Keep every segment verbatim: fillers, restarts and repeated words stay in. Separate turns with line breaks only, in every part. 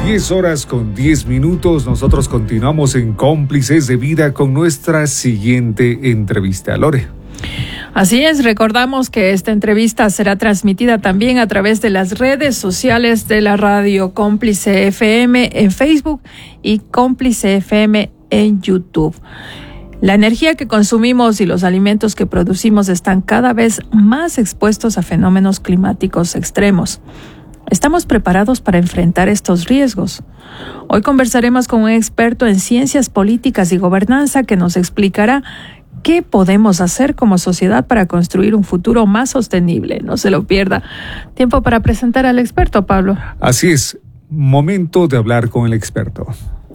diez horas con diez minutos. Nosotros continuamos en Cómplices de Vida con nuestra siguiente entrevista. Lore.
Así es, recordamos que esta entrevista será transmitida también a través de las redes sociales de la radio Cómplice F M en Facebook y Cómplice F M en YouTube. La energía que consumimos y los alimentos que producimos están cada vez más expuestos a fenómenos climáticos extremos. ¿Estamos preparados para enfrentar estos riesgos? Hoy conversaremos con un experto en ciencias políticas y gobernanza que nos explicará qué podemos hacer como sociedad para construir un futuro más sostenible. No se lo pierda. Tiempo para presentar al experto, Pablo.
Así es, momento de hablar con el experto.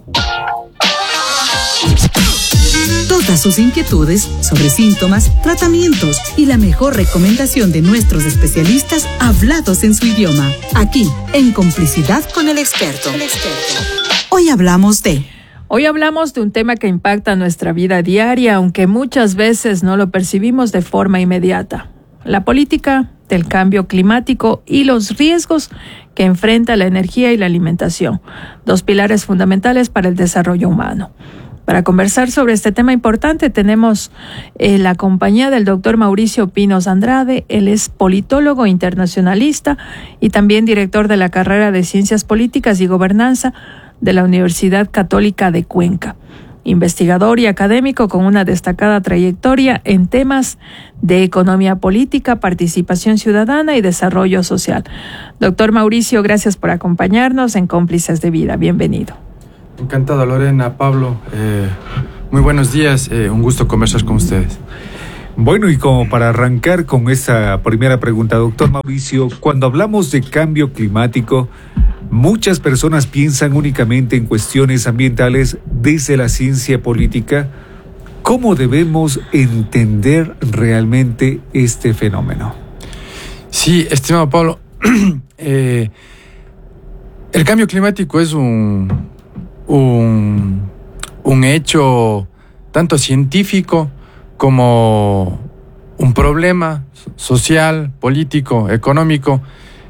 Todas sus inquietudes sobre síntomas, tratamientos y la mejor recomendación de nuestros especialistas hablados en su idioma. Aquí, en Complicidad con el experto. El experto. Hoy hablamos de...
Hoy hablamos de un tema que impacta nuestra vida diaria, aunque muchas veces no lo percibimos de forma inmediata. La política del cambio climático y los riesgos que enfrenta la energía y la alimentación, dos pilares fundamentales para el desarrollo humano. Para conversar sobre este tema importante tenemos eh, la compañía del doctor Mauricio Pinos Andrade. Él es politólogo internacionalista y también director de la carrera de Ciencias Políticas y Gobernanza de la Universidad Católica de Cuenca. Investigador y académico con una destacada trayectoria en temas de economía política, participación ciudadana y desarrollo social. Doctor Mauricio, gracias por acompañarnos en Cómplices de Vida. Bienvenido.
Encantado, Lorena, Pablo. Eh, muy buenos días. Eh, un gusto conversar con ustedes.
Bueno, y como para arrancar con esta primera pregunta, doctor Mauricio, cuando hablamos de cambio climático, muchas personas piensan únicamente en cuestiones ambientales desde la ciencia política. ¿Cómo debemos entender realmente este fenómeno?
Sí, estimado Pablo, eh, el cambio climático es un, un, un hecho tanto científico como un problema social, político, económico,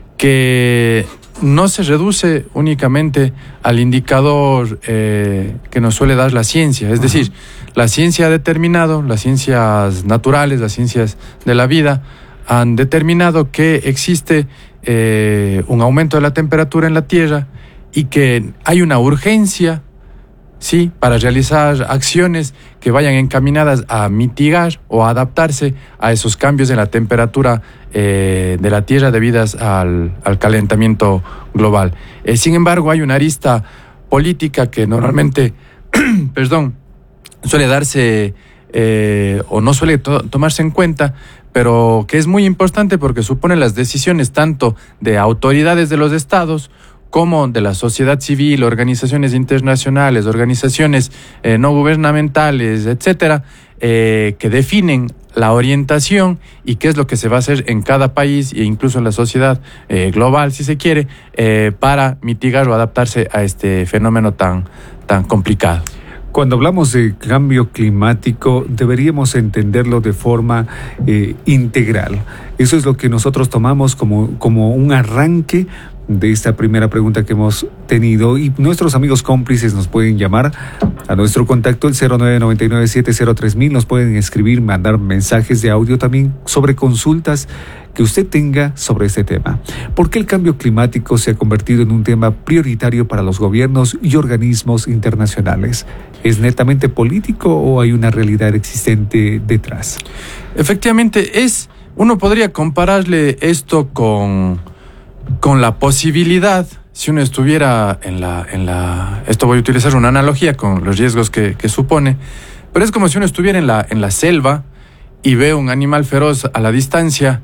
que no se reduce únicamente al indicador eh, que nos suele dar la ciencia. Es decir, la ciencia ha determinado, las ciencias naturales, las ciencias de la vida, han determinado que existe eh, un aumento de la temperatura en la Tierra y que hay una urgencia, sí, para realizar acciones que vayan encaminadas a mitigar o a adaptarse a esos cambios en la temperatura eh, de la Tierra debidas al, al calentamiento global. Eh, sin embargo, hay una arista política que normalmente, perdón, suele darse eh, o no suele to- tomarse en cuenta, pero que es muy importante porque supone las decisiones tanto de autoridades de los estados como de la sociedad civil, organizaciones internacionales, organizaciones eh, no gubernamentales, etcétera, eh, que definen la orientación y qué es lo que se va a hacer en cada país e incluso en la sociedad eh, global, si se quiere, eh, para mitigar o adaptarse a este fenómeno tan, tan complicado.
Cuando hablamos de cambio climático, deberíamos entenderlo de forma eh, integral. Eso es lo que nosotros tomamos como, como un arranque de esta primera pregunta que hemos tenido, y nuestros amigos cómplices nos pueden llamar a nuestro contacto el cero nueve nueve nueve siete cero tres mil, nos pueden escribir, mandar mensajes de audio también sobre consultas que usted tenga sobre este tema. ¿Por qué el cambio climático se ha convertido en un tema prioritario para los gobiernos y organismos internacionales? ¿Es netamente político o hay una realidad existente detrás?
Efectivamente, es, uno podría compararle esto con con la posibilidad, si uno estuviera en la, en la, esto voy a utilizar una analogía con los riesgos que, que supone, pero es como si uno estuviera en la, en la selva y ve un animal feroz a la distancia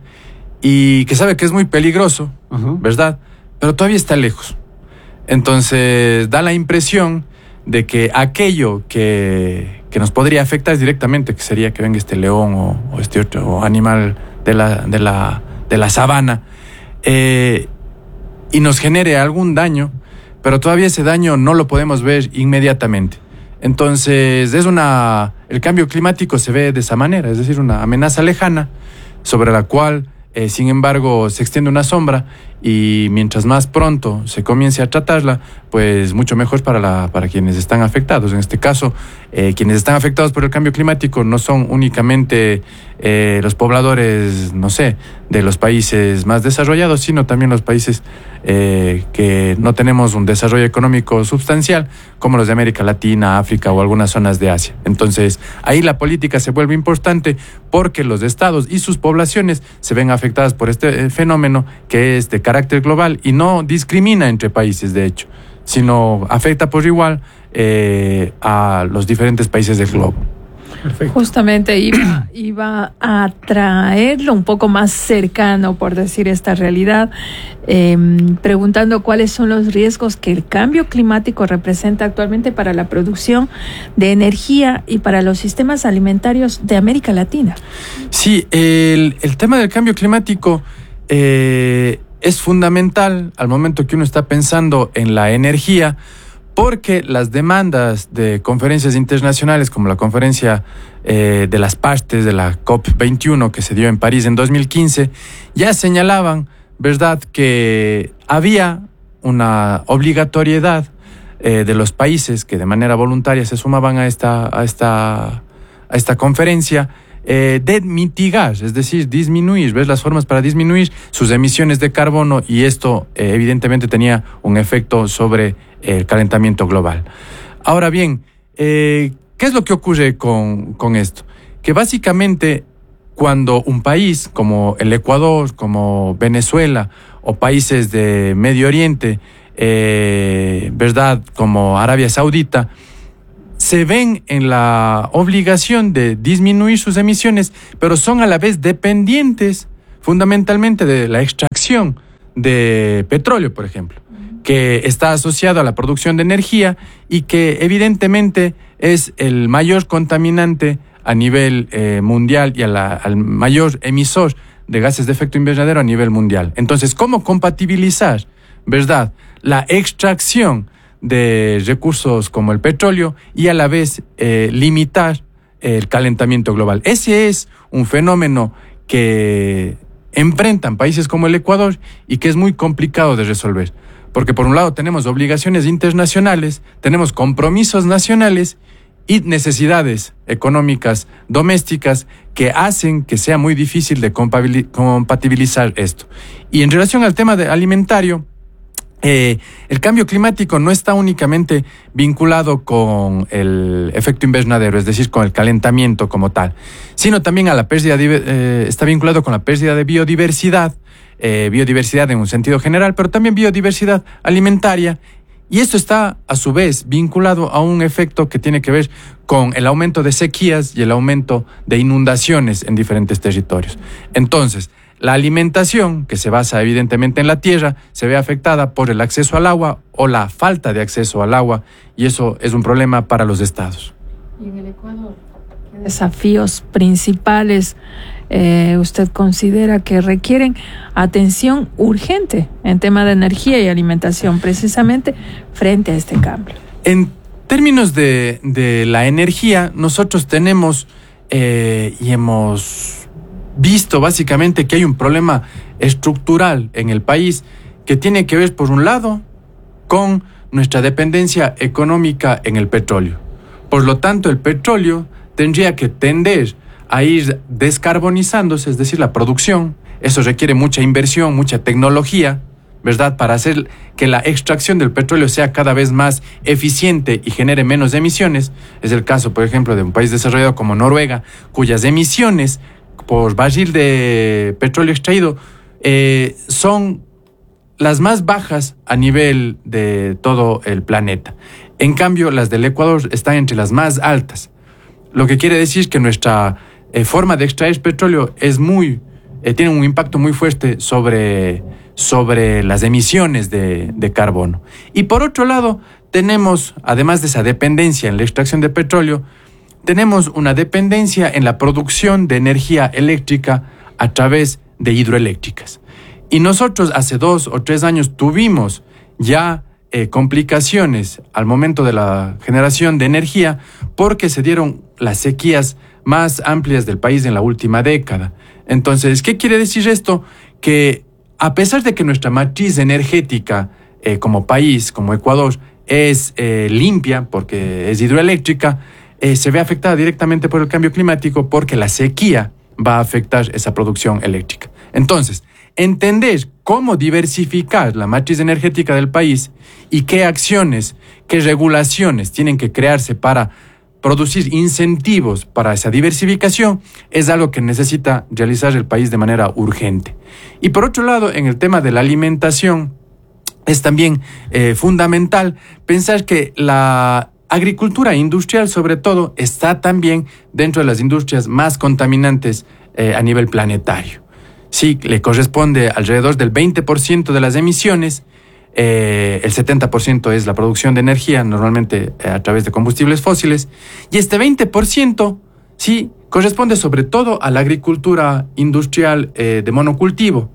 y que sabe que es muy peligroso, uh-huh. ¿verdad? Pero todavía está lejos. Entonces da la impresión de que aquello que, que nos podría afectar directamente, que sería que venga este león o, o este otro animal de la, de la, de la sabana, eh, y nos genere algún daño, pero todavía ese daño no lo podemos ver inmediatamente. Entonces, es una, el cambio climático se ve de esa manera, es decir, una amenaza lejana sobre la cual, eh, sin embargo, se extiende una sombra y mientras más pronto se comience a tratarla, pues mucho mejor para, la, para quienes están afectados. En este caso, eh, quienes están afectados por el cambio climático no son únicamente eh, los pobladores, no sé, de los países más desarrollados, sino también los países eh, que no tenemos un desarrollo económico sustancial, como los de América Latina, África o algunas zonas de Asia. Entonces, ahí la política se vuelve importante porque los estados y sus poblaciones se ven afectadas por este fenómeno que es de carácter global y no discrimina entre países, de hecho, sino afecta por igual eh, a los diferentes países del globo.
Perfecto. Justamente iba, iba a traerlo un poco más cercano, por decir, esta realidad, eh, preguntando cuáles son los riesgos que el cambio climático representa actualmente para la producción de energía y para los sistemas alimentarios de América Latina.
Sí, el, el tema del cambio climático eh, es fundamental al momento que uno está pensando en la energía, porque las demandas de conferencias internacionales como la conferencia eh, de las partes de la COP veintiuno que se dio en París en dos mil quince, ya señalaban, ¿verdad?, que había una obligatoriedad eh, de los países que de manera voluntaria se sumaban a esta, a esta, a esta conferencia eh, de mitigar, es decir, disminuir, ver las formas para disminuir sus emisiones de carbono, y esto eh, evidentemente tenía un efecto sobre el calentamiento global. Ahora bien, eh, ¿qué es lo que ocurre con, con esto? Que básicamente cuando un país como el Ecuador, como Venezuela o países de Medio Oriente, eh, ¿verdad?, como Arabia Saudita, se ven en la obligación de disminuir sus emisiones, pero son a la vez dependientes fundamentalmente de la extracción de petróleo, por ejemplo, que está asociado a la producción de energía y que evidentemente es el mayor contaminante a nivel eh, mundial y a la, al mayor emisor de gases de efecto invernadero a nivel mundial. Entonces, ¿cómo compatibilizar, verdad, la extracción de recursos como el petróleo y a la vez eh, limitar el calentamiento global? Ese es un fenómeno que enfrentan países como el Ecuador y que es muy complicado de resolver. Porque por un lado tenemos obligaciones internacionales, tenemos compromisos nacionales y necesidades económicas domésticas que hacen que sea muy difícil de compatibilizar esto. Y en relación al tema de alimentario, eh, el cambio climático no está únicamente vinculado con el efecto invernadero, es decir, con el calentamiento como tal, sino también a la pérdida de, eh, está vinculado con la pérdida de biodiversidad, Eh, biodiversidad en un sentido general, pero también biodiversidad alimentaria, y esto está a su vez vinculado a un efecto que tiene que ver con el aumento de sequías y el aumento de inundaciones en diferentes territorios. Entonces, la alimentación, que se basa evidentemente en la tierra, se ve afectada por el acceso al agua o la falta de acceso al agua, y eso es un problema para los estados.
¿Y en el Ecuador qué desafíos principales Eh, usted considera que requieren atención urgente en tema de energía y alimentación, precisamente frente a este cambio?
En términos de, de la energía, nosotros tenemos eh, y hemos visto básicamente que hay un problema estructural en el país que tiene que ver, por un lado, con nuestra dependencia económica en el petróleo. Por lo tanto, el petróleo tendría que tender a ir descarbonizándose, es decir, la producción. Eso requiere mucha inversión, mucha tecnología, ¿verdad?, para hacer que la extracción del petróleo sea cada vez más eficiente y genere menos emisiones. Es el caso, por ejemplo, de un país desarrollado como Noruega, cuyas emisiones por barril de petróleo extraído eh, son las más bajas a nivel de todo el planeta. En cambio, las del Ecuador están entre las más altas, lo que quiere decir que nuestra Eh, forma de extraer petróleo es muy, eh, tiene un impacto muy fuerte sobre, sobre las emisiones de, de carbono. Y por otro lado, tenemos, además de esa dependencia en la extracción de petróleo, tenemos una dependencia en la producción de energía eléctrica a través de hidroeléctricas. Y nosotros hace dos o tres años tuvimos ya eh, complicaciones al momento de la generación de energía porque se dieron las sequías más amplias del país en la última década. Entonces, ¿qué quiere decir esto? Que a pesar de que nuestra matriz energética eh, como país, como Ecuador, es eh, limpia porque es hidroeléctrica, eh, se ve afectada directamente por el cambio climático porque la sequía va a afectar esa producción eléctrica. Entonces, entender cómo diversificar la matriz energética del país y qué acciones, qué regulaciones tienen que crearse para producir incentivos para esa diversificación es algo que necesita realizar el país de manera urgente. Y por otro lado, en el tema de la alimentación, es también eh, fundamental pensar que la agricultura industrial, sobre todo, está también dentro de las industrias más contaminantes eh, a nivel planetario. Sí, le corresponde alrededor del veinte por ciento de las emisiones, eh, el setenta por ciento es la producción de energía, normalmente eh, a través de combustibles fósiles, y este veinte por ciento, sí, corresponde sobre todo a la agricultura industrial eh, de monocultivo.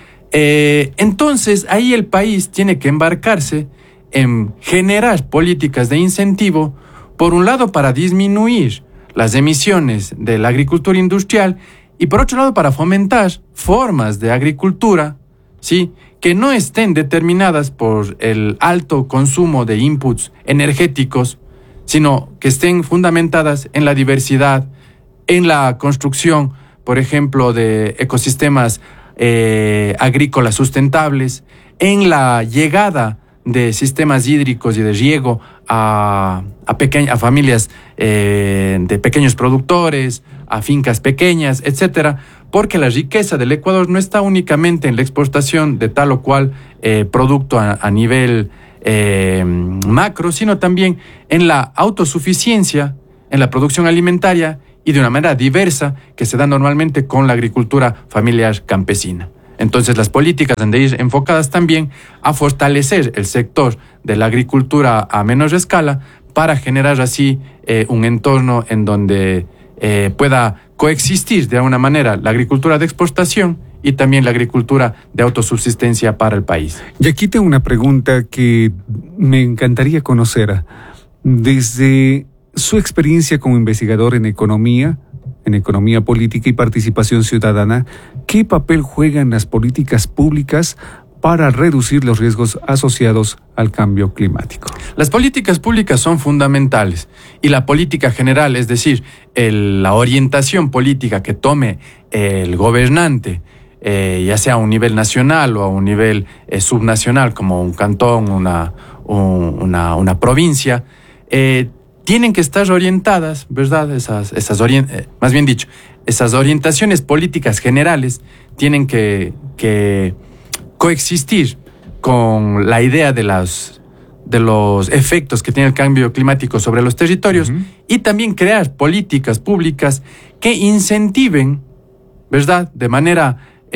Eh, entonces, ahí el país tiene que embarcarse en generar políticas de incentivo, por un lado para disminuir las emisiones de la agricultura industrial y por otro lado para fomentar formas de agricultura, ¿sí?, que no estén determinadas por el alto consumo de inputs energéticos, sino que estén fundamentadas en la diversidad, en la construcción, por ejemplo, de ecosistemas eh, agrícolas sustentables, en la llegada de sistemas hídricos y de riego a, a, peque- a familias eh, de pequeños productores, a fincas pequeñas, etcétera, porque la riqueza del Ecuador no está únicamente en la exportación de tal o cual eh, producto a, a nivel eh, macro, sino también en la autosuficiencia, en la producción alimentaria y de una manera diversa que se da normalmente con la agricultura familiar campesina. Entonces, las políticas han de ir enfocadas también a fortalecer el sector de la agricultura a menor escala para generar así eh, un entorno en donde eh, pueda coexistir de alguna manera la agricultura de exportación y también la agricultura de autosubsistencia para el país.
Y aquí tengo una pregunta que me encantaría conocer. Desde su experiencia como investigador en economía, en economía política y participación ciudadana, ¿qué papel juegan las políticas públicas para reducir los riesgos asociados al cambio climático?
Las políticas públicas son fundamentales y la política general, es decir, el, la orientación política que tome el gobernante, eh, ya sea a un nivel nacional o a un nivel eh, subnacional, como un cantón, una, un, una, una provincia, eh, tienen que estar orientadas, ¿verdad? Esas, esas orient- eh, más bien dicho, esas orientaciones políticas generales tienen que, que coexistir con la idea de, las, de los efectos que tiene el cambio climático sobre los territorios, uh-huh, y también crear políticas públicas que incentiven, ¿verdad?, de manera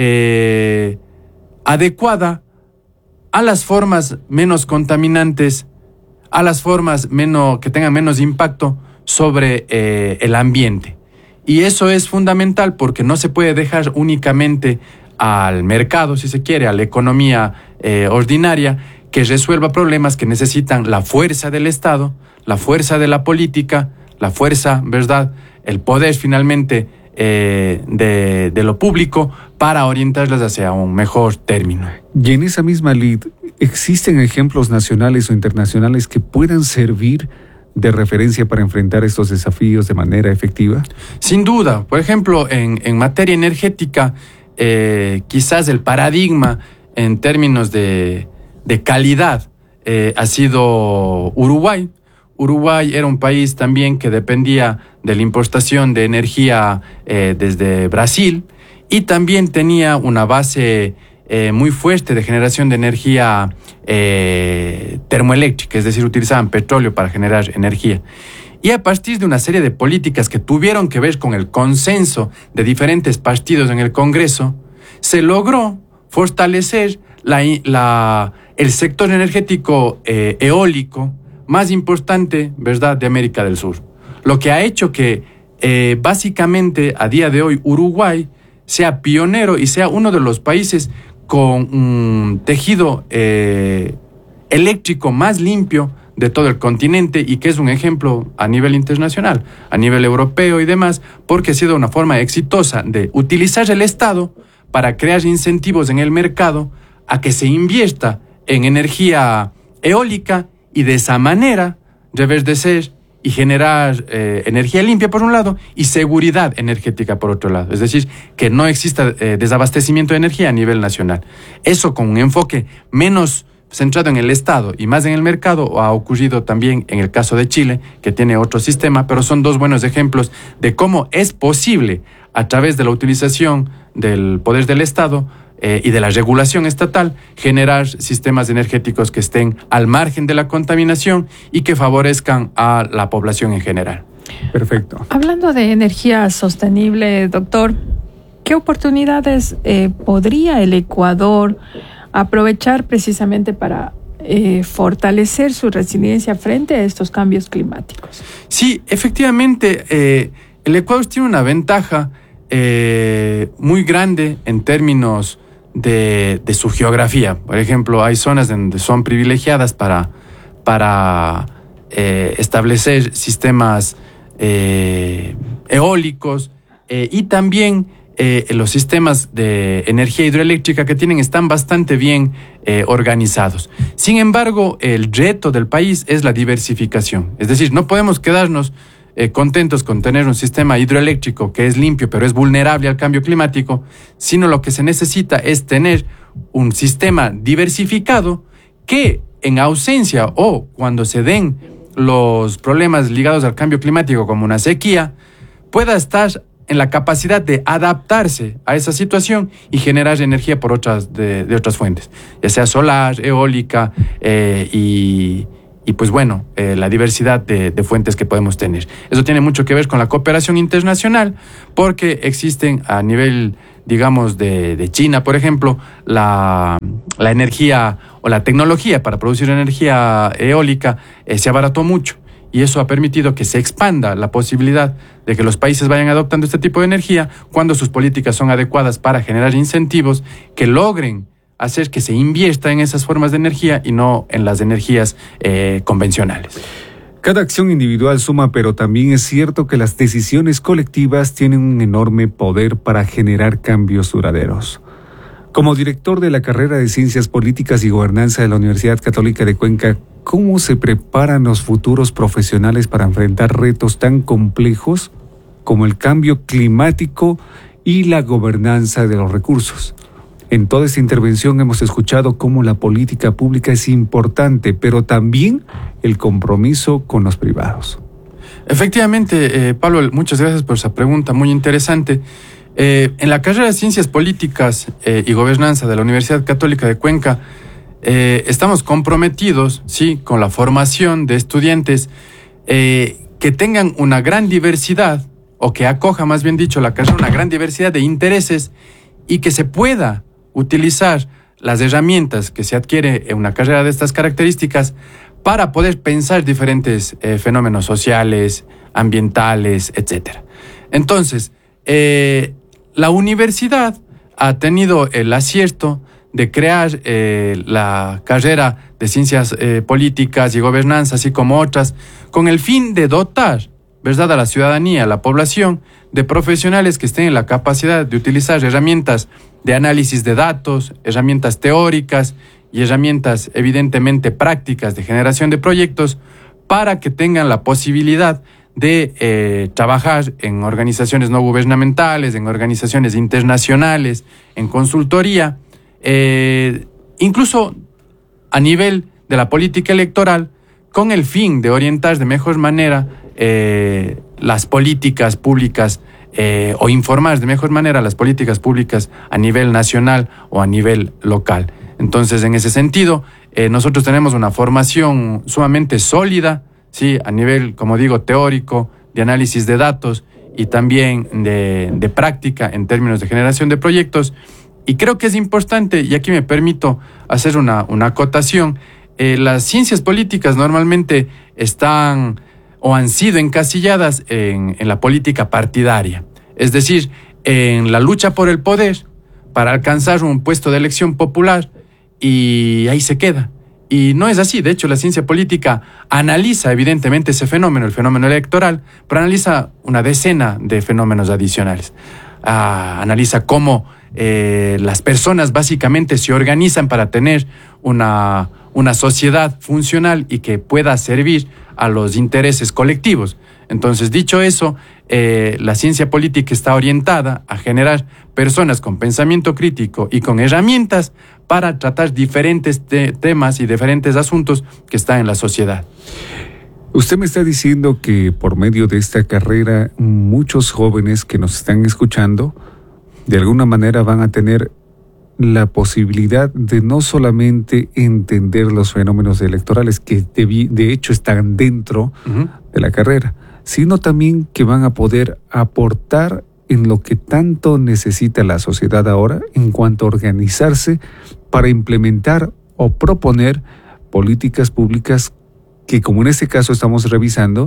eh, adecuada a las formas menos contaminantes, a las formas menos, que tengan menos impacto sobre eh, el ambiente. Y eso es fundamental porque no se puede dejar únicamente al mercado, si se quiere, a la economía eh, ordinaria, que resuelva problemas que necesitan la fuerza del Estado, la fuerza de la política, la fuerza, ¿verdad?, el poder finalmente eh, de, de lo público para orientarlas hacia un mejor término.
Y en esa misma lid, ¿existen ejemplos nacionales o internacionales que puedan servir de referencia para enfrentar estos desafíos de manera efectiva?
Sin duda. Por ejemplo, en, en materia energética, eh, quizás el paradigma en términos de, de calidad eh, ha sido Uruguay. Uruguay era un país también que dependía de la importación de energía eh, desde Brasil y también tenía una base Eh, muy fuerte de generación de energía eh, termoeléctrica, es decir, utilizaban petróleo para generar energía. Y a partir de una serie de políticas que tuvieron que ver con el consenso de diferentes partidos en el Congreso, se logró fortalecer la, la, el sector energético eh, eólico más importante, ¿verdad?, de América del Sur. Lo que ha hecho que eh, básicamente a día de hoy Uruguay sea pionero y sea uno de los países con un tejido eh, eléctrico más limpio de todo el continente y que es un ejemplo a nivel internacional, a nivel europeo y demás, porque ha sido una forma exitosa de utilizar el Estado para crear incentivos en el mercado a que se invierta en energía eólica y de esa manera reverdecer y generar eh, energía limpia por un lado y seguridad energética por otro lado. Es decir, que no exista eh, desabastecimiento de energía a nivel nacional. Eso con un enfoque menos centrado en el Estado y más en el mercado ha ocurrido también en el caso de Chile, que tiene otro sistema, pero son dos buenos ejemplos de cómo es posible, a través de la utilización del poder del Estado eh, y de la regulación estatal, generar sistemas energéticos que estén al margen de la contaminación y que favorezcan a la población en general.
Perfecto.
Hablando de energía sostenible, doctor, ¿qué oportunidades eh, podría el Ecuador aprovechar precisamente para eh, fortalecer su resiliencia frente a estos cambios climáticos?
Sí, efectivamente, eh, el Ecuador tiene una ventaja eh, muy grande en términos de, de su geografía. Por ejemplo, hay zonas donde son privilegiadas para, para eh, establecer sistemas eh, eólicos eh, y también Eh, los sistemas de energía hidroeléctrica que tienen están bastante bien eh, organizados. Sin embargo, el reto del país es la diversificación. Es decir, no podemos quedarnos eh, contentos con tener un sistema hidroeléctrico que es limpio, pero es vulnerable al cambio climático, sino lo que se necesita es tener un sistema diversificado que, en ausencia o cuando se den los problemas ligados al cambio climático, como una sequía, pueda estar en la capacidad de adaptarse a esa situación y generar energía por otras de, de otras fuentes, ya sea solar, eólica eh, y, y pues bueno, eh, la diversidad de, de fuentes que podemos tener. Eso tiene mucho que ver con la cooperación internacional, porque existen a nivel, digamos, de, de China, por ejemplo, la, la energía o la tecnología para producir energía eólica eh, se abarató mucho. Y eso ha permitido que se expanda la posibilidad de que los países vayan adoptando este tipo de energía cuando sus políticas son adecuadas para generar incentivos que logren hacer que se invierta en esas formas de energía y no en las energías eh, convencionales.
Cada acción individual suma, pero también es cierto que las decisiones colectivas tienen un enorme poder para generar cambios duraderos. Como director de la carrera de Ciencias Políticas y Gobernanza de la Universidad Católica de Cuenca, ¿cómo se preparan los futuros profesionales para enfrentar retos tan complejos como el cambio climático y la gobernanza de los recursos? En toda esta intervención hemos escuchado cómo la política pública es importante, pero también el compromiso con los privados.
Efectivamente, eh, Pablo, muchas gracias por esa pregunta muy interesante. Eh, en la carrera de Ciencias Políticas eh, y Gobernanza de la Universidad Católica de Cuenca, eh, estamos comprometidos, sí, con la formación de estudiantes eh, que tengan una gran diversidad, o que acoja, más bien dicho, la carrera, una gran diversidad de intereses y que se pueda utilizar las herramientas que se adquiere en una carrera de estas características para poder pensar diferentes eh, fenómenos sociales, ambientales, etcétera. Entonces, eh, la universidad ha tenido el acierto de crear eh, la carrera de Ciencias eh, Políticas y Gobernanza, así como otras, con el fin de dotar, ¿verdad?, a la ciudadanía, a la población, de profesionales que estén en la capacidad de utilizar herramientas de análisis de datos, herramientas teóricas y herramientas evidentemente prácticas de generación de proyectos, para que tengan la posibilidad de eh, trabajar en organizaciones no gubernamentales, en organizaciones internacionales, en consultoría, eh, incluso a nivel de la política electoral, con el fin de orientar de mejor manera eh, las políticas públicas eh, o informar de mejor manera las políticas públicas a nivel nacional o a nivel local. Entonces, en ese sentido, eh, nosotros tenemos una formación sumamente sólida, sí, a nivel, como digo, teórico, de análisis de datos y también de, de práctica en términos de generación de proyectos. Y creo que es importante, y aquí me permito hacer una, una acotación, eh, las ciencias políticas normalmente están o han sido encasilladas en, en la política partidaria, es decir, en la lucha por el poder para alcanzar un puesto de elección popular, y ahí se queda. Y no es así. De hecho, la ciencia política analiza evidentemente ese fenómeno, el fenómeno electoral, pero analiza una decena de fenómenos adicionales. ah, analiza cómo eh, las personas básicamente se organizan para tener una, una sociedad funcional y que pueda servir a los intereses colectivos. Entonces, dicho eso, eh, la ciencia política está orientada a generar personas con pensamiento crítico y con herramientas para tratar diferentes te- temas y diferentes asuntos que están en la sociedad.
Usted me está diciendo que por medio de esta carrera muchos jóvenes que nos están escuchando de alguna manera van a tener la posibilidad de no solamente entender los fenómenos electorales que de, de hecho están dentro uh-huh. de la carrera, sino también que van a poder aportar en lo que tanto necesita la sociedad ahora en cuanto a organizarse para implementar o proponer políticas públicas que, como en este caso estamos revisando,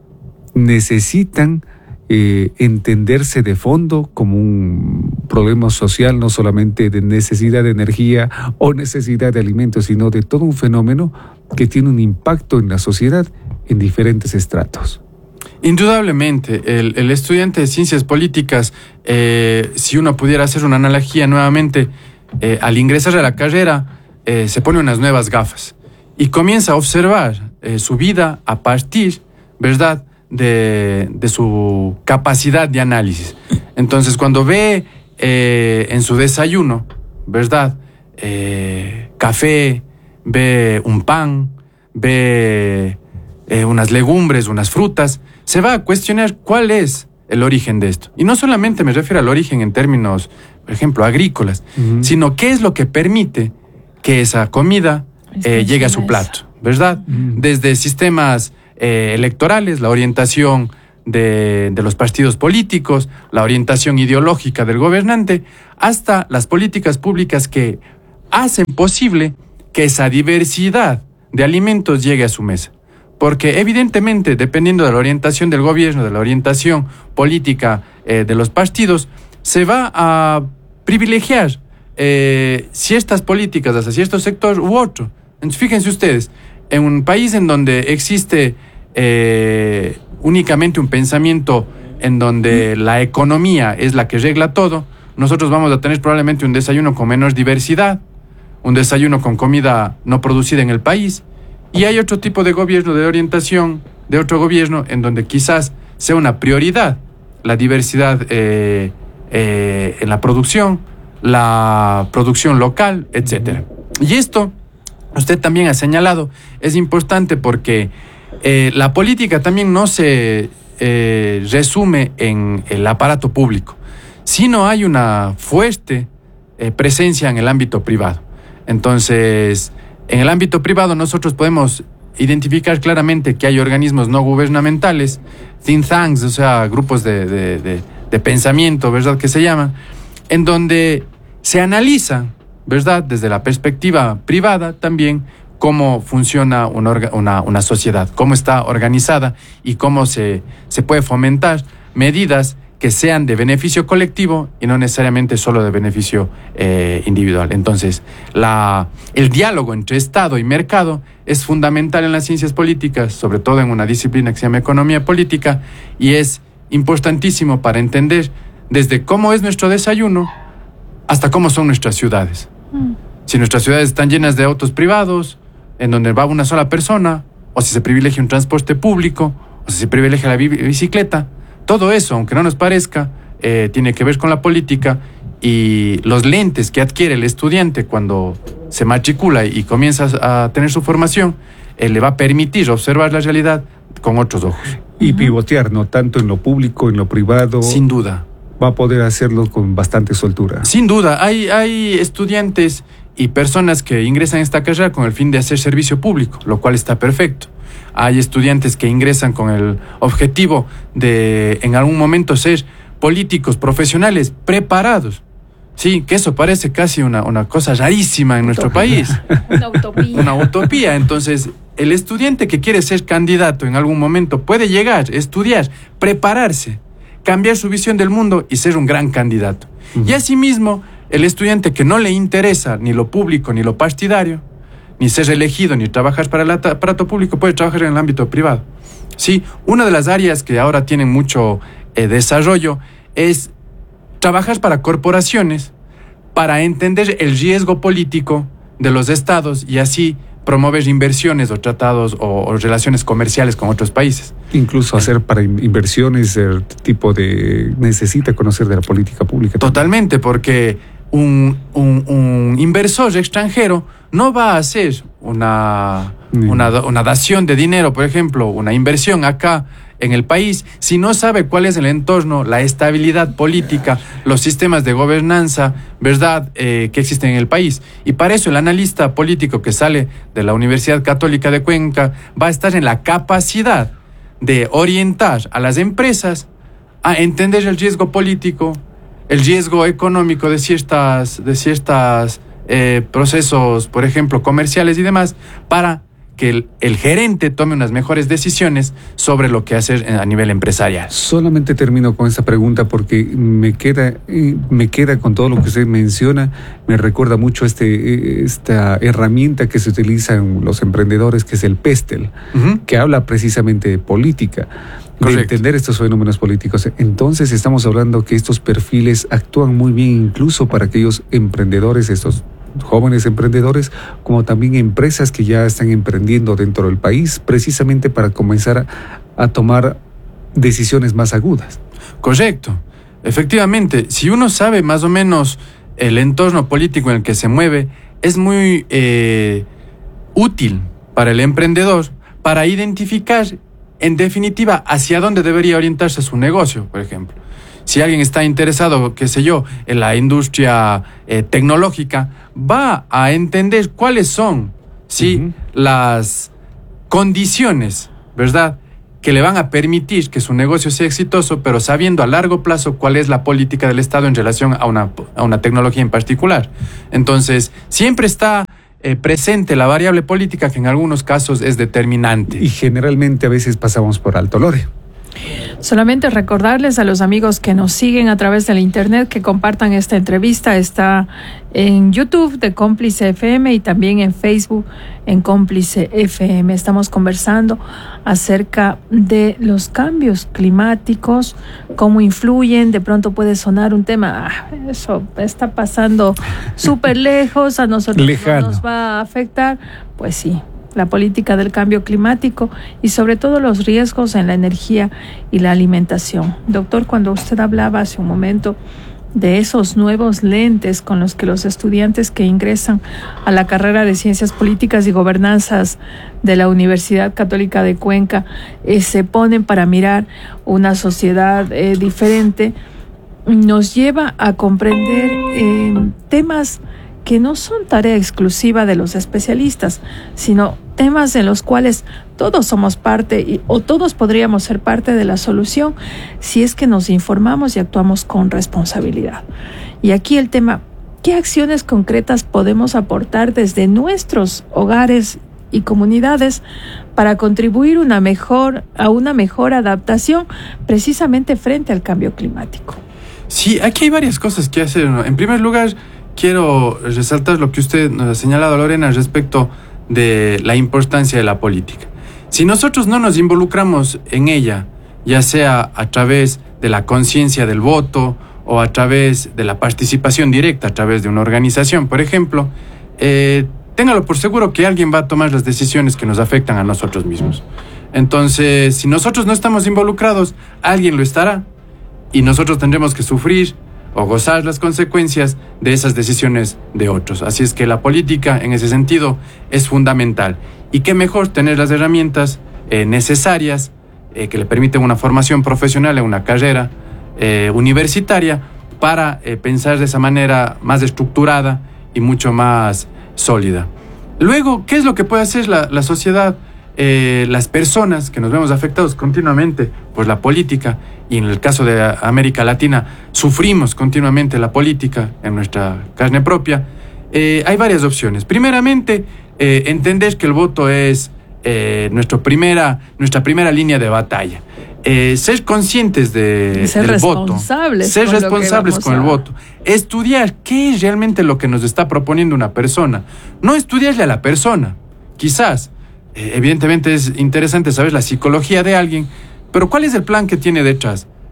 necesitan eh, entenderse de fondo como un problema social, no solamente de necesidad de energía o necesidad de alimentos, sino de todo un fenómeno que tiene un impacto en la sociedad en diferentes estratos.
Indudablemente, el, el estudiante de ciencias políticas, eh, si uno pudiera hacer una analogía nuevamente, eh, al ingresar a la carrera, eh, se pone unas nuevas gafas y comienza a observar eh, su vida a partir, ¿verdad?, de, de su capacidad de análisis. Entonces, cuando ve eh, en su desayuno, ¿verdad?, eh, café, ve un pan, ve eh, unas legumbres, unas frutas, se va a cuestionar cuál es el origen de esto. Y no solamente me refiero al origen en términos, por ejemplo, agrícolas, uh-huh. sino qué es lo que permite que esa comida eh, llegue a su plato, ¿verdad? Uh-huh. Desde sistemas eh, electorales, la orientación de, de los partidos políticos, la orientación ideológica del gobernante, hasta las políticas públicas que hacen posible que esa diversidad de alimentos llegue a su mesa. Porque evidentemente, dependiendo de la orientación del gobierno, de la orientación política eh, de los partidos, se va a privilegiar eh, ciertas políticas hacia cierto sector u otro. Entonces, fíjense ustedes, en un país en donde existe eh, únicamente un pensamiento en donde la economía es la que regla todo, nosotros vamos a tener probablemente un desayuno con menos diversidad, un desayuno con comida no producida en el país. Y hay otro tipo de gobierno, de orientación, de otro gobierno, en donde quizás sea una prioridad la diversidad eh, eh, en la producción, la producción local, etcétera. Y esto, usted también ha señalado, es importante porque eh, la política también no se eh, resume en el aparato público, sino hay una fuerte eh, presencia en el ámbito privado. Entonces, en el ámbito privado nosotros podemos identificar claramente que hay organismos no gubernamentales, think tanks, o sea, grupos de, de, de, de pensamiento, ¿verdad?, que se llaman, en donde se analiza, ¿verdad?, desde la perspectiva privada también cómo funciona una, una, una sociedad, cómo está organizada y cómo se, se puede fomentar medidas que sean de beneficio colectivo y no necesariamente solo de beneficio eh, individual. Entonces, la, el diálogo entre Estado y mercado es fundamental en las ciencias políticas, sobre todo en una disciplina que se llama economía política, y es importantísimo para entender desde cómo es nuestro desayuno hasta cómo son nuestras ciudades. Mm. Si nuestras ciudades están llenas de autos privados, en donde va una sola persona, o si se privilegia un transporte público, o si se privilegia la bicicleta, todo eso, aunque no nos parezca, eh, tiene que ver con la política, y los lentes que adquiere el estudiante cuando se matricula y comienza a tener su formación, eh, le va a permitir observar la realidad con otros ojos.
Y pivotear, ¿no? Tanto en lo público, en lo privado.
Sin duda.
Va a poder hacerlo con bastante soltura.
Sin duda. Hay, hay estudiantes y personas que ingresan a esta carrera con el fin de hacer servicio público, lo cual está perfecto. Hay estudiantes que ingresan con el objetivo de en algún momento ser políticos profesionales preparados. Sí, que eso parece casi una, una cosa rarísima en nuestro país.
Una utopía.
Una utopía. Entonces, el estudiante que quiere ser candidato en algún momento puede llegar, estudiar, prepararse, cambiar su visión del mundo y ser un gran candidato. Uh-huh. Y asimismo, el estudiante que no le interesa ni lo público ni lo partidario, ni ser elegido, ni trabajar para el aparato público, puede trabajar en el ámbito privado. Sí, una de las áreas que ahora tienen mucho eh, desarrollo es trabajas para corporaciones para entender el riesgo político de los estados y así promover inversiones o tratados o, o relaciones comerciales con otros países.
Incluso hacer para inversiones el tipo de... necesita conocer de la política pública.
Totalmente, porque un, un, un inversor extranjero no va a hacer una, mm. una, una dación de dinero, por ejemplo, una inversión acá en el país, si no sabe cuál es el entorno, la estabilidad política, los sistemas de gobernanza, ¿verdad?, eh, que existen en el país. Y para eso el analista político que sale de la Universidad Católica de Cuenca va a estar en la capacidad de orientar a las empresas a entender el riesgo político, el riesgo económico de ciertas, de ciertas eh, procesos, por ejemplo, comerciales y demás, para que el, el gerente tome unas mejores decisiones sobre lo que hacer a nivel empresarial.
Solamente termino con esta pregunta porque me queda, me queda con todo lo que usted menciona, me recuerda mucho este, esta herramienta que se utiliza en los emprendedores, que es el PESTEL, uh-huh. que habla precisamente de política, Correcto. de entender estos fenómenos políticos. Entonces estamos hablando que estos perfiles actúan muy bien incluso para aquellos emprendedores, estos jóvenes emprendedores, como también empresas que ya están emprendiendo dentro del país, precisamente para comenzar a, a tomar decisiones más agudas.
Correcto. Efectivamente, si uno sabe más o menos el entorno político en el que se mueve, es muy eh, útil para el emprendedor para identificar, en definitiva, hacia dónde debería orientarse su negocio, por ejemplo. Si alguien está interesado, qué sé yo, en la industria eh, tecnológica, va a entender cuáles son, ¿sí? Uh-huh. las condiciones, ¿verdad?, que le van a permitir que su negocio sea exitoso, pero sabiendo a largo plazo cuál es la política del Estado en relación a una, a una tecnología en particular. Entonces, siempre está eh, presente la variable política, que en algunos casos es determinante.
Y generalmente a veces pasamos por alto, Lore.
Solamente recordarles a los amigos que nos siguen a través del internet que compartan esta entrevista. Está en YouTube de Cómplice F M y también en Facebook en Cómplice F M. Estamos conversando acerca de los cambios climáticos, cómo influyen. De pronto puede sonar un tema, ah, eso está pasando súper lejos, a nosotros no nos va a afectar. Pues sí, la política del cambio climático y sobre todo los riesgos en la energía y la alimentación. Doctor, cuando usted hablaba hace un momento de esos nuevos lentes con los que los estudiantes que ingresan a la carrera de Ciencias Políticas y Gobernanzas de la Universidad Católica de Cuenca eh, se ponen para mirar una sociedad eh, diferente, nos lleva a comprender eh, temas que no son tarea exclusiva de los especialistas, sino temas en los cuales todos somos parte y, o todos podríamos ser parte de la solución si es que nos informamos y actuamos con responsabilidad. Y aquí el tema, ¿qué acciones concretas podemos aportar desde nuestros hogares y comunidades para contribuir una mejor, a una mejor adaptación precisamente frente al cambio climático?
Sí, aquí hay varias cosas que hacer. En primer lugar, quiero resaltar lo que usted nos ha señalado, Lorena, respecto de la importancia de la política. Si nosotros no nos involucramos en ella, ya sea a través de la conciencia del voto o a través de la participación directa, a través de una organización, por ejemplo, eh, téngalo por seguro que alguien va a tomar las decisiones que nos afectan a nosotros mismos. Entonces, si nosotros no estamos involucrados, alguien lo estará y nosotros tendremos que sufrir o gozar las consecuencias de esas decisiones de otros. Así es que la política, en ese sentido, es fundamental. Y qué mejor tener las herramientas eh, necesarias eh, que le permiten una formación profesional en una carrera eh, universitaria para eh, pensar de esa manera más estructurada y mucho más sólida. Luego, ¿qué es lo que puede hacer la, la sociedad? Eh, las personas que nos vemos afectados continuamente por la política, y en el caso de América Latina sufrimos continuamente la política en nuestra carne propia, eh, hay varias opciones. Primeramente, eh, entender que el voto es eh, nuestro primera, nuestra primera línea de batalla. Eh, ser conscientes de,
ser
del
responsables
voto, ser
con
responsables con a... el voto, estudiar qué es realmente lo que nos está proponiendo una persona, no estudiarle a la persona, quizás. Eh, evidentemente es interesante saber la psicología de alguien, pero ¿cuál es el plan que tiene detrás?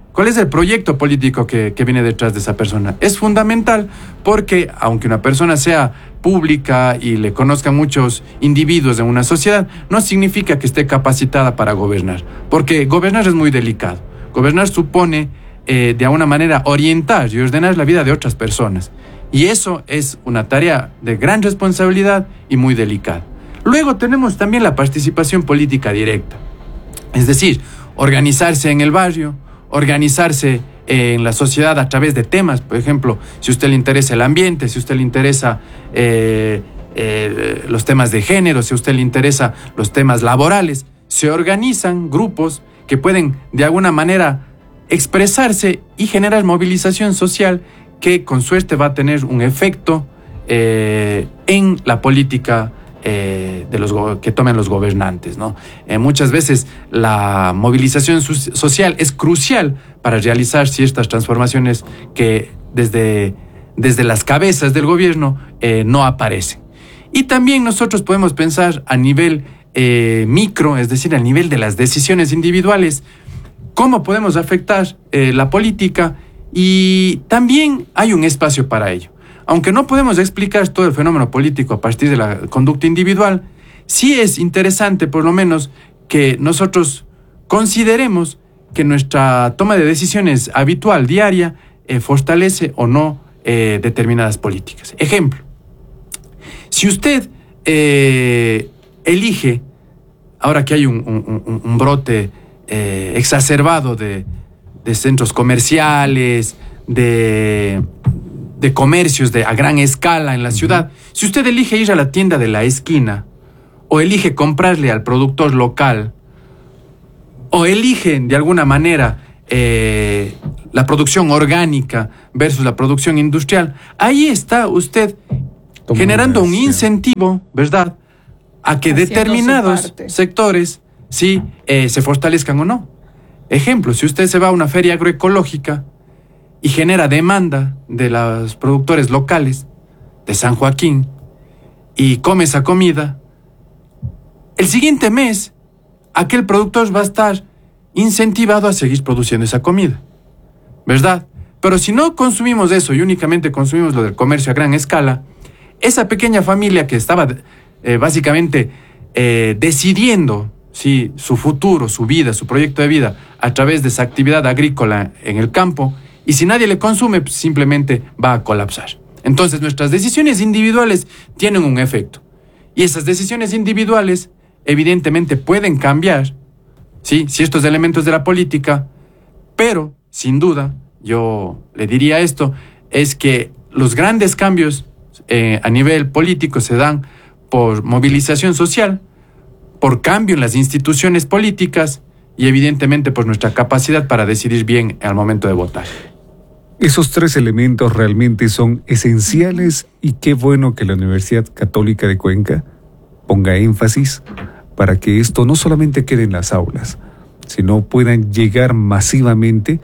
¿Cuál es el proyecto político que, que viene detrás de esa persona? Es fundamental porque, aunque una persona sea pública y le conozcan muchos individuos de una sociedad, no significa que esté capacitada para gobernar, porque gobernar es muy delicado. Gobernar supone, eh, de alguna manera, orientar y ordenar la vida de otras personas. Y eso es una tarea de gran responsabilidad y muy delicada. Luego tenemos también la participación política directa. Es decir, organizarse en el barrio, organizarse en la sociedad a través de temas. Por ejemplo, si a usted le interesa el ambiente, si a usted le interesa eh, eh, los temas de género, si a usted le interesa los temas laborales, se organizan grupos que pueden de alguna manera expresarse y generar movilización social que con suerte va a tener un efecto eh, en la política Eh, de los go- que tomen los gobernantes, ¿no? Eh, muchas veces la movilización su- social es crucial para realizar ciertas transformaciones que desde, desde las cabezas del gobierno eh, no aparecen. Y también nosotros podemos pensar a nivel eh, micro, es decir, a nivel de las decisiones individuales, cómo podemos afectar eh, la política, y también hay un espacio para ello. Aunque no podemos explicar todo el fenómeno político a partir de la conducta individual, sí es interesante, por lo menos, que nosotros consideremos que nuestra toma de decisiones habitual, diaria, eh, fortalece o no eh, determinadas políticas. Ejemplo, si usted eh, elige, ahora que hay un, un, un brote eh, exacerbado de, de centros comerciales, de... de comercios de, a gran escala en la ciudad, si usted elige ir a la tienda de la esquina, o elige comprarle al productor local, o elige de alguna manera eh, la producción orgánica versus la producción industrial, ahí está usted Toma generando un incentivo, ¿verdad?, a que Haciendo determinados sectores sí, eh, se fortalezcan o no. Ejemplo, si usted se va a una feria agroecológica y genera demanda de los productores locales de San Joaquín y come esa comida, el siguiente mes aquel productor va a estar incentivado a seguir produciendo esa comida, ¿verdad? Pero si no consumimos eso y únicamente consumimos lo del comercio a gran escala, esa pequeña familia que estaba eh, básicamente eh, decidiendo ¿sí? su futuro, su vida, su proyecto de vida a través de esa actividad agrícola en el campo, y si nadie le consume, pues simplemente va a colapsar. Entonces, nuestras decisiones individuales tienen un efecto. Y esas decisiones individuales, evidentemente, pueden cambiar, ¿sí? ciertos elementos de la política, pero, sin duda, yo le diría esto, es que los grandes cambios eh, a nivel político se dan por movilización social, por cambio en las instituciones políticas y, evidentemente, por nuestra capacidad para decidir bien al momento de votar.
Esos tres elementos realmente son esenciales, y qué bueno que la Universidad Católica de Cuenca ponga énfasis para que esto no solamente quede en las aulas, sino puedan llegar masivamente,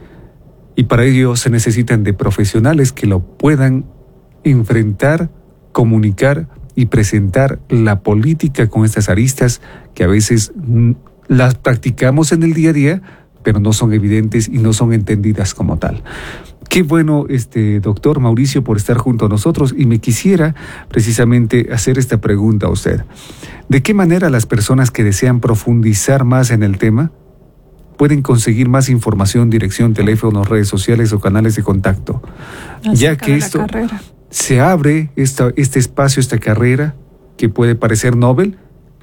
y para ello se necesitan de profesionales que lo puedan enfrentar, comunicar y presentar la política con estas aristas que a veces mm, las practicamos en el día a día, pero no son evidentes y no son entendidas como tal. Qué bueno, este doctor Mauricio, por estar junto a nosotros, y me quisiera precisamente hacer esta pregunta a usted. ¿De qué manera las personas que desean profundizar más en el tema pueden conseguir más información, dirección, teléfono, redes sociales o canales de contacto?
Acerca
ya que esto
carrera.
se abre esta, este espacio, esta carrera que puede parecer novel,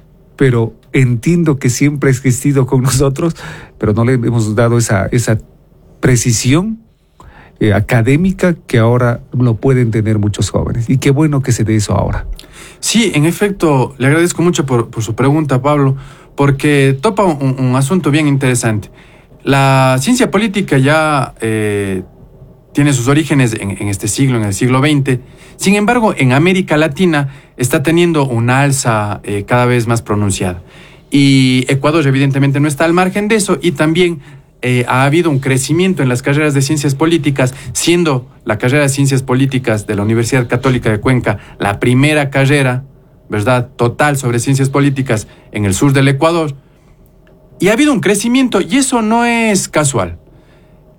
pero entiendo que siempre ha existido con nosotros, pero no le hemos dado esa, esa precisión eh, académica que ahora lo pueden tener muchos jóvenes. Y qué bueno que se dé eso ahora.
Sí, en efecto, le agradezco mucho por, por su pregunta, Pablo, porque topa un, un asunto bien interesante. La ciencia política ya eh, tiene sus orígenes en, en este siglo, en el siglo veinte. Sin embargo, en América Latina está teniendo una alza eh, cada vez más pronunciada. Y Ecuador evidentemente no está al margen de eso, y también eh, ha habido un crecimiento en las carreras de ciencias políticas, siendo la carrera de ciencias políticas de la Universidad Católica de Cuenca la primera carrera, ¿verdad?, total sobre ciencias políticas en el sur del Ecuador. Y ha habido un crecimiento, y eso no es casual.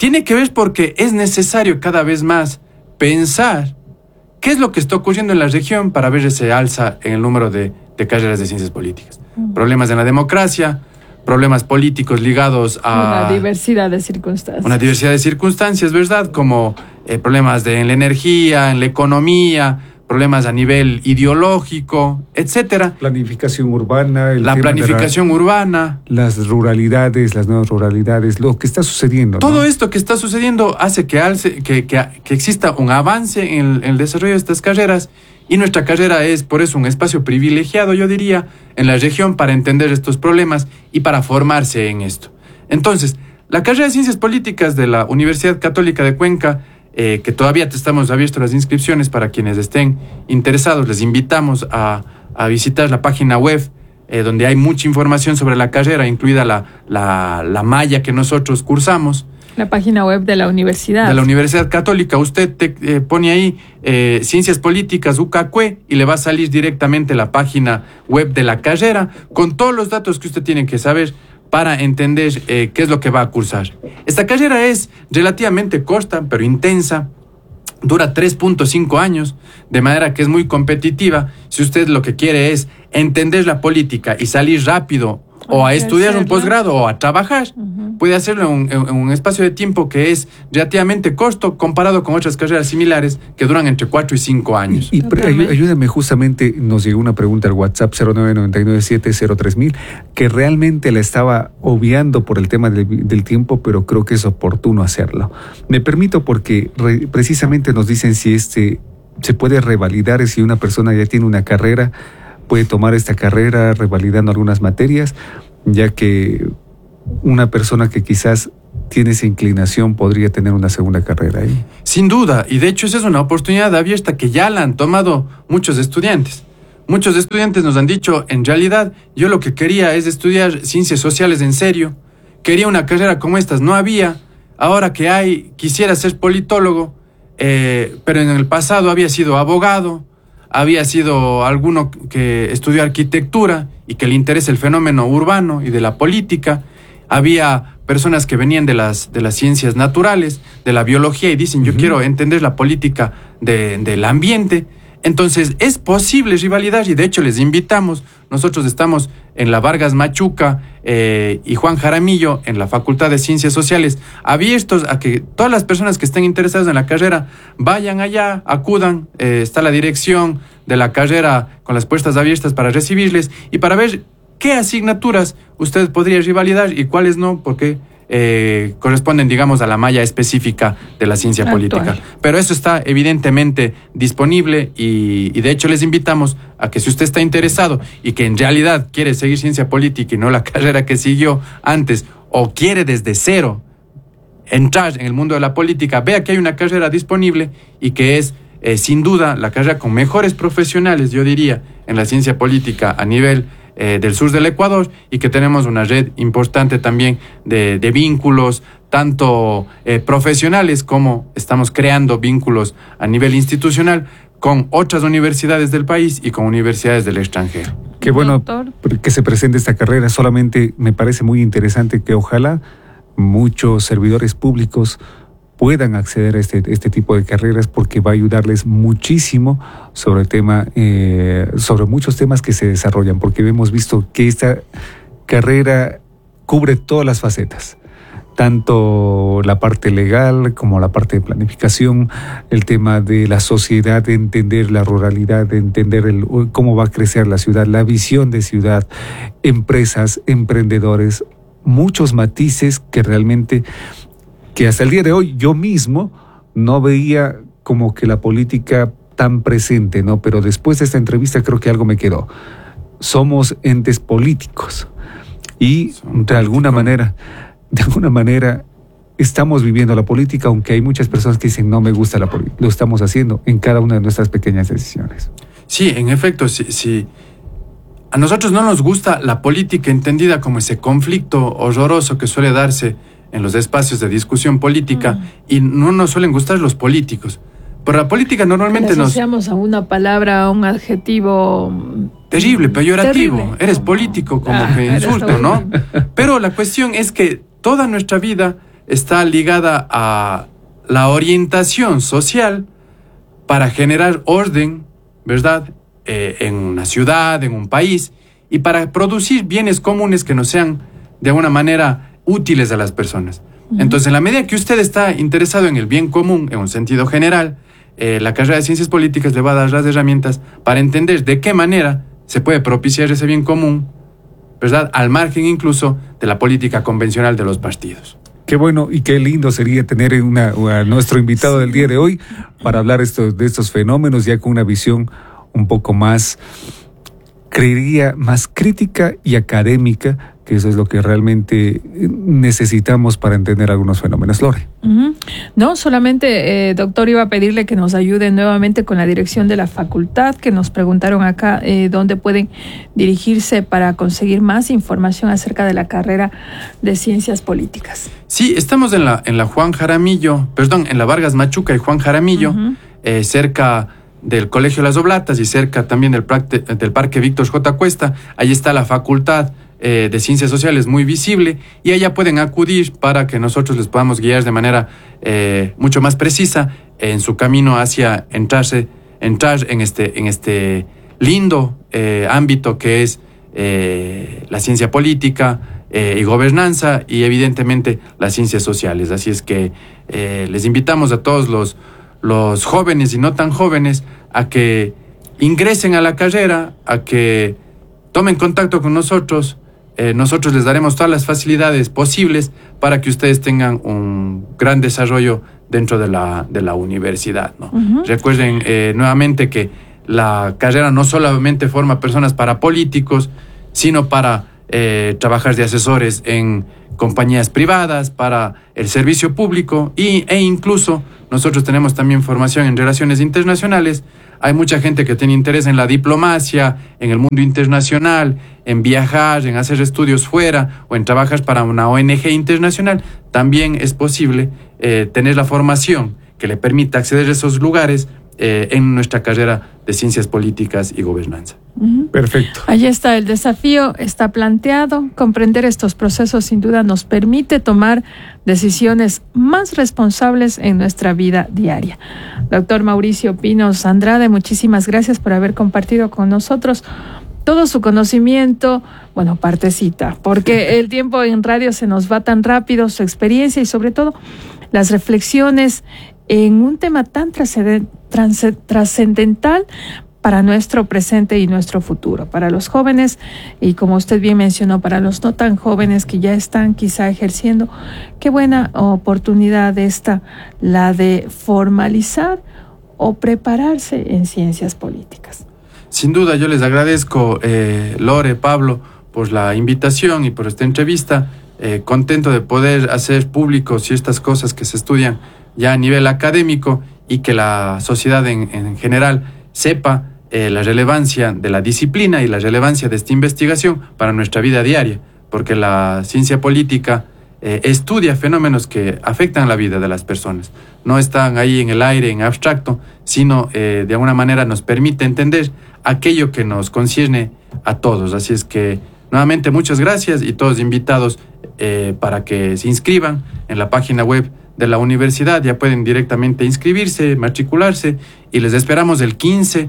tiene que ver porque es necesario cada vez más pensar qué es lo que está ocurriendo en la región para ver ese alza en el número de, de carreras de ciencias políticas. Mm. Problemas en la democracia, problemas políticos ligados a...
Una diversidad de circunstancias.
Una diversidad de circunstancias, ¿verdad? Como eh, problemas de, en la energía, en la economía, problemas a nivel ideológico, etcétera.
Planificación urbana. El
la planificación la, urbana.
Las ruralidades, las nuevas ruralidades, lo que está sucediendo.
Todo
¿no?
esto que está sucediendo hace que, alce, que, que, que exista un avance en el, en el desarrollo de estas carreras, y nuestra carrera es, por eso, un espacio privilegiado, yo diría, en la región para entender estos problemas y para formarse en esto. Entonces, la carrera de Ciencias Políticas de la Universidad Católica de Cuenca, eh, que todavía te estamos abiertos las inscripciones para quienes estén interesados, les invitamos a, a visitar la página web, eh, donde hay mucha información sobre la carrera, incluida la, la, la malla que nosotros cursamos.
La página web de la universidad.
De la Universidad Católica. Usted te eh, pone ahí eh, Ciencias Políticas U C A C U E y le va a salir directamente la página web de la carrera con todos los datos que usted tiene que saber para entender eh, qué es lo que va a cursar. Esta carrera es relativamente corta, pero intensa. Dura tres punto cinco años, de manera que es muy competitiva. Si usted lo que quiere es entender la política y salir rápido o a estudiar un posgrado o a trabajar, uh-huh. puede hacerlo en un, en un espacio de tiempo que es relativamente corto comparado con otras carreras similares que duran entre cuatro y cinco años.
Y, y pre- ayúdame, justamente nos llegó una pregunta al WhatsApp cero nueve nueve nueve siete cero tres mil que realmente la estaba obviando por el tema del, del tiempo, pero creo que es oportuno hacerlo. Me permito porque re, precisamente nos dicen si este se puede revalidar, si una persona ya tiene una carrera, puede tomar esta carrera revalidando algunas materias, ya que una persona que quizás tiene esa inclinación podría tener una segunda carrera ahí.
Sin duda, y de hecho esa es una oportunidad abierta que ya la han tomado muchos estudiantes. Muchos estudiantes nos han dicho, en realidad, yo lo que quería es estudiar ciencias sociales en serio, quería una carrera como estas, no había, ahora que hay, quisiera ser politólogo, eh, pero en el pasado había sido abogado, había sido alguno que estudió arquitectura y que le interesa el fenómeno urbano y de la política. Había personas que venían de las, de las ciencias naturales, de la biología, y dicen, yo uh-huh. quiero entender la política de, del ambiente. Entonces, es posible rivalidad y de hecho les invitamos. Nosotros estamos en la Vargas Machuca eh, y Juan Jaramillo en la Facultad de Ciencias Sociales, abiertos a que todas las personas que estén interesadas en la carrera vayan allá, acudan. Eh, está la dirección de la carrera con las puertas abiertas para recibirles y para ver qué asignaturas usted podría rivalidar y cuáles no, porque Eh, corresponden, digamos, a la malla específica de la ciencia Actual. política. Pero eso está evidentemente disponible y, y de hecho les invitamos a que si usted está interesado y que en realidad quiere seguir ciencia política y no la carrera que siguió antes, o quiere desde cero entrar en el mundo de la política, vea que hay una carrera disponible y que es eh, sin duda la carrera con mejores profesionales, yo diría, en la ciencia política a nivel Eh, del sur del Ecuador, y que tenemos una red importante también de, de vínculos, tanto eh, profesionales como estamos creando vínculos a nivel institucional con otras universidades del país y con universidades del extranjero.
Qué bueno Doctor. que se presente esta carrera. Solamente me parece muy interesante que ojalá muchos servidores públicos puedan acceder a este, este tipo de carreras, porque va a ayudarles muchísimo sobre el tema, eh, sobre muchos temas que se desarrollan, porque hemos visto que esta carrera cubre todas las facetas, tanto la parte legal como la parte de planificación, el tema de la sociedad, de entender la ruralidad, de entender el, cómo va a crecer la ciudad, la visión de ciudad, empresas, emprendedores, muchos matices que realmente, que hasta el día de hoy yo mismo no veía como que la política tan presente, ¿no? Pero después de esta entrevista creo que algo me quedó. Somos entes políticos y de alguna manera, de alguna manera estamos viviendo la política, aunque hay muchas personas que dicen no me gusta la política. Lo estamos haciendo en cada una de nuestras pequeñas decisiones.
Sí, en efecto, sí, sí. A nosotros no nos gusta la política entendida como ese conflicto horroroso que suele darse en los espacios de discusión política, mm. y no nos suelen gustar los políticos. Pero la política normalmente nos...
asociamos a una palabra, a un adjetivo...
Terrible, peyorativo.
Terrible.
Eres político, como
ah,
que insulto, ¿no? Pero la cuestión es que toda nuestra vida está ligada a la orientación social para generar orden, ¿verdad?, eh, en una ciudad, en un país, y para producir bienes comunes que nos sean de alguna manera útiles a las personas. Uh-huh. Entonces, en la medida que usted está interesado en el bien común, en un sentido general, eh, la carrera de Ciencias Políticas le va a dar las herramientas para entender de qué manera se puede propiciar ese bien común, ¿verdad?, al margen incluso de la política convencional de los partidos.
Qué bueno y qué lindo sería tener una, a nuestro invitado del día de hoy para hablar esto, de estos fenómenos ya con una visión un poco más, creería, más crítica y académica, que eso es lo que realmente necesitamos para entender algunos fenómenos. Lore.
Uh-huh. No, solamente, eh, doctor, iba a pedirle que nos ayude nuevamente con la dirección de la facultad, que nos preguntaron acá eh, dónde pueden dirigirse para conseguir más información acerca de la carrera de Ciencias Políticas.
Sí, estamos en la, en la Juan Jaramillo, perdón, en la Vargas Machuca y Juan Jaramillo, uh-huh. eh, cerca del Colegio Las Oblatas y cerca también del, del Parque Víctor J. Cuesta. Ahí está la facultad eh, de Ciencias Sociales muy visible, y allá pueden acudir para que nosotros les podamos guiar de manera eh, mucho más precisa en su camino hacia entrarse, entrar en este, en este lindo eh, ámbito que es eh, la ciencia política eh, y gobernanza, y evidentemente las ciencias sociales. Así es que eh, les invitamos a todos los los jóvenes y no tan jóvenes a que ingresen a la carrera, a que tomen contacto con nosotros. Eh, nosotros les daremos todas las facilidades posibles para que ustedes tengan un gran desarrollo dentro de la, de la universidad, ¿no? Uh-huh. Recuerden eh, nuevamente que la carrera no solamente forma personas para políticos, sino para eh, trabajar de asesores en compañías privadas, para el servicio público, y, e incluso nosotros tenemos también formación en relaciones internacionales. Hay mucha gente que tiene interés en la diplomacia, en el mundo internacional, en viajar, en hacer estudios fuera o en trabajar para una O N G internacional. También es posible eh, tener la formación que le permita acceder a esos lugares eh, en nuestra carrera de Ciencias Políticas y Gobernanza.
Uh-huh.
Perfecto.
Allí está el desafío, está planteado. Comprender estos procesos sin duda nos permite tomar decisiones más responsables en nuestra vida diaria. Doctor Mauricio Pinos Andrade, muchísimas gracias por haber compartido con nosotros todo su conocimiento, bueno, partecita, porque el tiempo en radio se nos va tan rápido, su experiencia y sobre todo las reflexiones en un tema tan trascendental para nuestro presente y nuestro futuro, para los jóvenes y, como usted bien mencionó, para los no tan jóvenes que ya están quizá ejerciendo. Qué buena oportunidad esta, la de formalizar o prepararse en ciencias políticas.
Sin duda, yo les agradezco, eh, Lore, Pablo, por la invitación y por esta entrevista. Eh, contento de poder hacer públicos estas cosas que se estudian ya a nivel académico y que la sociedad en, en general sepa eh, la relevancia de la disciplina y la relevancia de esta investigación para nuestra vida diaria, porque la ciencia política eh, estudia fenómenos que afectan la vida de las personas. No están ahí en el aire, en abstracto, sino eh, de alguna manera nos permite entender aquello que nos concierne a todos. Así es que, nuevamente, muchas gracias y todos invitados eh, para que se inscriban en la página web de la universidad. Ya pueden directamente inscribirse, matricularse, y les esperamos el quince,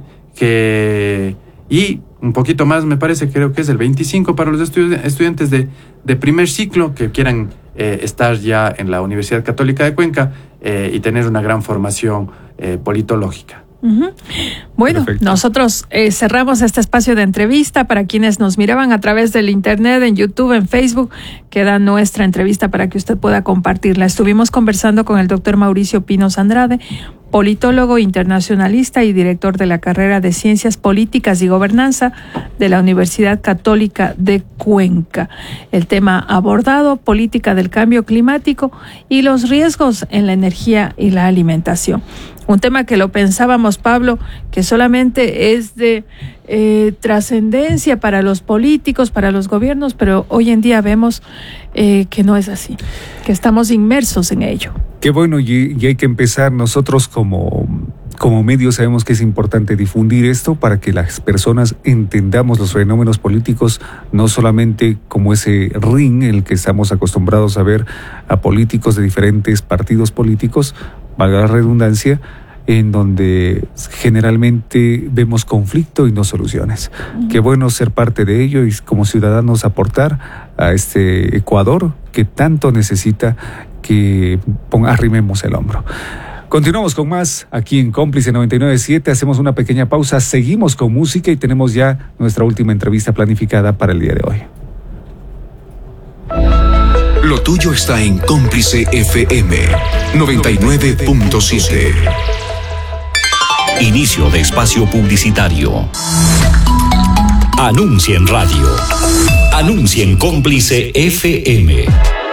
que y un poquito más, me parece, creo que es el veinticinco para los estu- estudiantes de, de primer ciclo que quieran eh, estar ya en la Universidad Católica de Cuenca eh, y tener una gran formación eh, politológica.
Uh-huh. Bueno,
perfecto.
Nosotros eh, cerramos este espacio de entrevista. Para quienes nos miraban a través del internet, en YouTube, en Facebook, queda nuestra entrevista para que usted pueda compartirla. Estuvimos conversando con el doctor Mauricio Pinos Andrade, politólogo internacionalista y director de la carrera de Ciencias Políticas y Gobernanza de la Universidad Católica de Cuenca. El tema abordado: política del cambio climático y los riesgos en la energía y la alimentación. Un tema que lo pensábamos, Pablo, que solamente es de eh, trascendencia para los políticos, para los gobiernos, pero hoy en día vemos eh, que no es así, que estamos inmersos en ello.
Qué bueno, y, y hay que empezar nosotros como como medios sabemos que es importante difundir esto para que las personas entendamos los fenómenos políticos, no solamente como ese ring en el que estamos acostumbrados a ver a políticos de diferentes partidos políticos, valga la redundancia, en donde generalmente vemos conflicto y no soluciones. Uh-huh. Qué bueno ser parte de ello y como ciudadanos aportar a este Ecuador que tanto necesita que pong- arrimemos el hombro. Continuamos con más aquí en Cómplice noventa y nueve punto siete, hacemos una pequeña pausa, seguimos con música y tenemos ya nuestra última entrevista planificada para el día de hoy.
Lo tuyo está en Cómplice F M noventa y nueve punto siete.
Inicio de espacio publicitario. Anuncia en radio. Anuncia en Cómplice F M.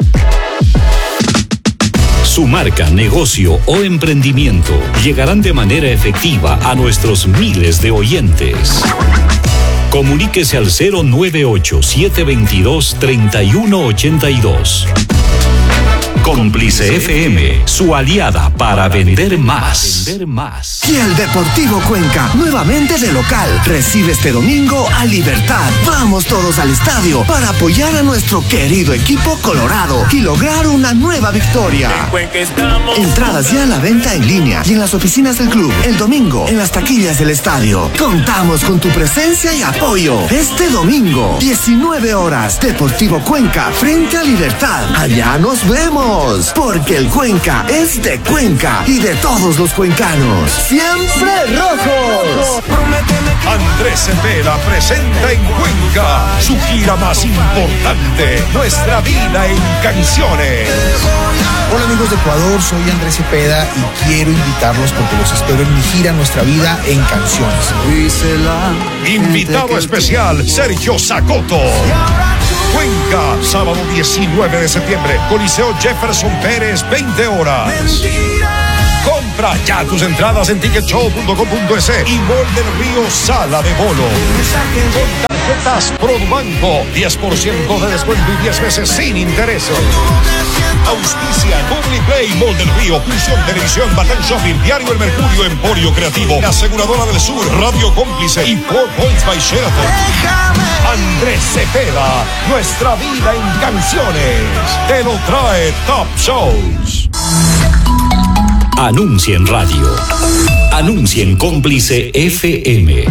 Su marca, negocio o emprendimiento llegarán de manera efectiva a nuestros miles de oyentes. Comuníquese al cero nueve ocho, siete dos dos, tres uno ocho dos. Cómplice F M, su aliada para vender más. Vender más.
Y el Deportivo Cuenca, nuevamente de local, recibe este domingo a Libertad. Vamos todos al estadio para apoyar a nuestro querido equipo colorado y lograr una nueva victoria. Entradas ya a la venta en línea y en las oficinas del club. El domingo, en las taquillas del estadio. Contamos con tu presencia y apoyo. Este domingo, diecinueve horas, Deportivo Cuenca frente a Libertad. Allá nos vemos. Porque el Cuenca es de Cuenca y de todos los cuencanos. ¡Siempre rojos!
Andrés Cepeda presenta en Cuenca su gira más importante, Nuestra Vida en Canciones.
Hola amigos de Ecuador, soy Andrés Cepeda y quiero invitarlos porque los espero en mi gira Nuestra Vida en Canciones.
Invitado especial, Sergio Sacoto. Cuenca, sábado diecinueve de septiembre, Coliseo Jefferson Pérez, veinte horas. Compra ya tus entradas en ticket show punto com punto es y Mall del Río Sala de Bolo. Con tarjetas Produbanco, diez por ciento de descuento y diez meses sin intereses. Auspician Publiplay, Mall del Río, Fusión Televisión, Batán Shopping, Diario El Mercurio, Emporio Creativo, la Aseguradora del Sur, Radio Cómplice y Four Points by Sheraton. Andrés Cepeda, Nuestra Vida en Canciones, te lo trae Top Shows.
Anuncia en radio. Anuncia en Cómplice F M.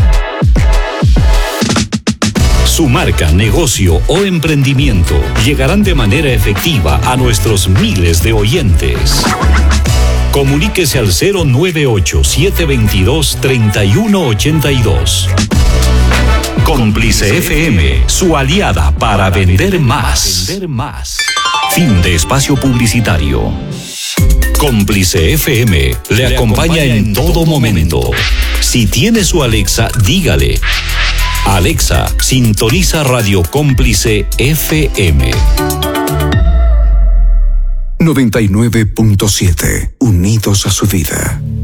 Su marca, negocio o emprendimiento llegarán de manera efectiva a nuestros miles de oyentes. Comuníquese al cero nueve ocho, siete dos dos, tres uno ocho dos. Cómplice F M, su aliada para vender más. Vender más. Fin de espacio publicitario. Cómplice F M le acompaña en todo momento. Si tiene su Alexa, dígale: Alexa, sintoniza Radio Cómplice F M.
noventa y nueve punto siete. Unidos a su vida.